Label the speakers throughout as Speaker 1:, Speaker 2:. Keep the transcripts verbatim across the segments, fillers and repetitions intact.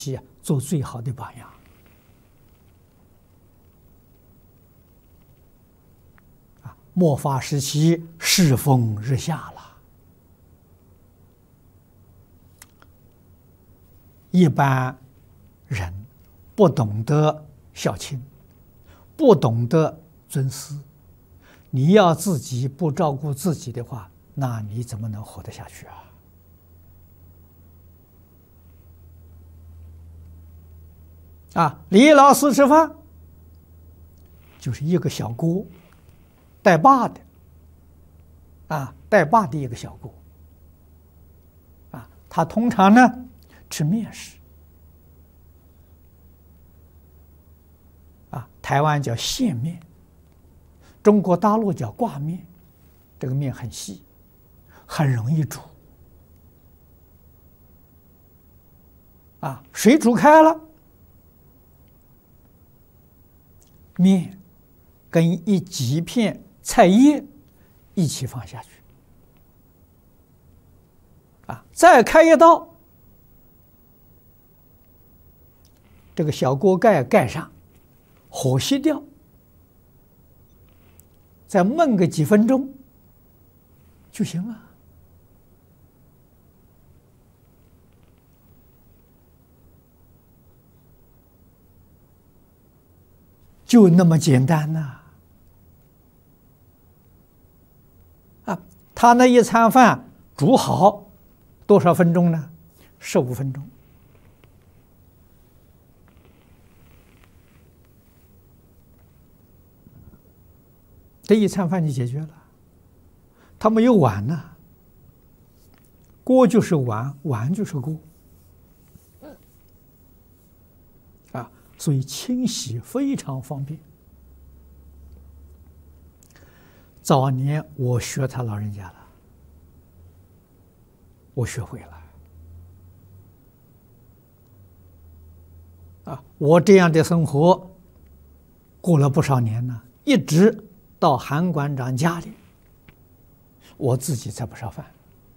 Speaker 1: 做最好的榜样。啊，末法时期世风日下了，一般人不懂得孝亲，不懂得尊师，你要自己不照顾自己的话，那你怎么能活得下去啊？啊，李老师吃饭就是一个小锅，带把的，啊，带把的一个小锅，啊，他通常呢吃面食，啊，台湾叫线面，中国大陆叫挂面，这个面很细，很容易煮，啊，水煮开了。面跟一几片菜叶一起放下去，啊，再开一道，这个小锅盖盖上，火熄掉，再焖个几分钟就行了。就那么简单呐！啊，他那一餐饭煮好多少分钟呢？十五分钟。这一餐饭就解决了。他没有碗呢，锅就是碗，碗就是锅。所以清洗非常方便。早年我学他老人家了，我学会了。啊，我这样的生活过了不少年了，一直到韩馆长家里，我自己才不烧饭。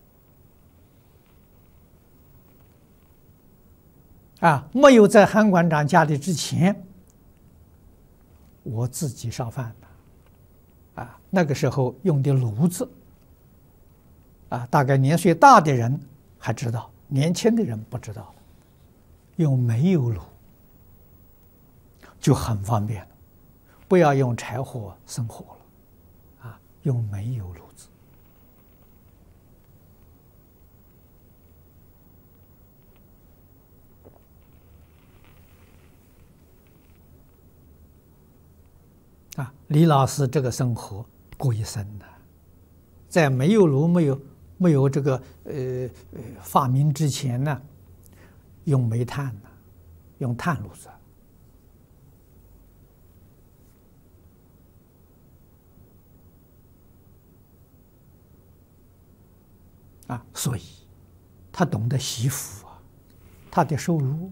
Speaker 1: 啊，没有在韩馆长家里之前，我自己烧饭的，啊，那个时候用的炉子，啊，大概年岁大的人还知道，年轻的人不知道，用煤油炉就很方便了，不要用柴火生火了，啊，用煤油炉子。啊，李老师这个生活过一生的，在煤油炉没有没有这个呃呃发明之前呢，用煤炭呢，用炭炉子。啊，所以他懂得惜福啊，他的收入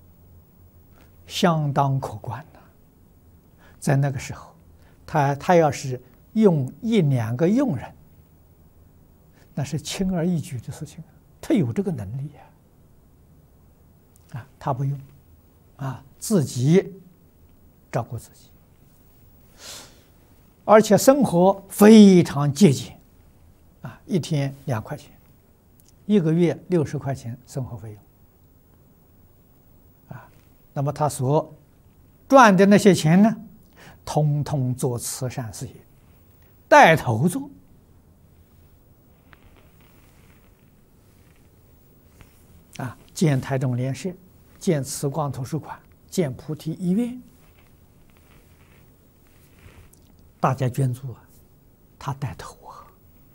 Speaker 1: 相当可观的，在那个时候。他他要是用一两个佣人，那是轻而易举的事情，他有这个能力呀，啊，他不用，啊，自己照顾自己，而且生活非常节俭，啊，一天两块钱，一个月六十块钱生活费用，啊，那么他所赚的那些钱呢？通通做慈善事业，带头做，啊，建台中联社，建慈光图书馆，建菩提医院，大家捐助啊，他带头啊，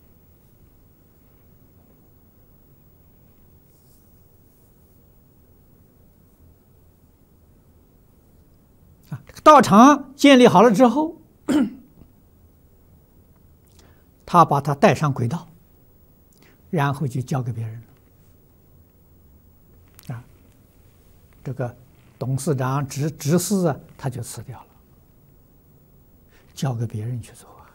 Speaker 1: 啊，道场建立好了之后，他把它带上轨道，然后就交给别人了。啊，这个董事长、执执事啊，他就辞掉了，交给别人去做啊。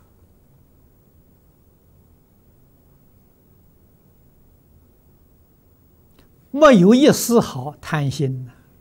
Speaker 1: 没有一丝毫贪心呢。